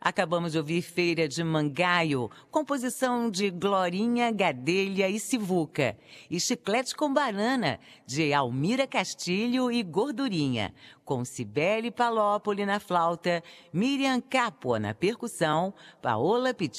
Acabamos de ouvir Feira de Mangaio, composição de Glorinha, Gadelha e Sivuca. E Chiclete com Banana, de Almira Castilho e Gordurinha, com Cibele Palópoli na flauta, Miriam Capua na percussão, Paola Pitti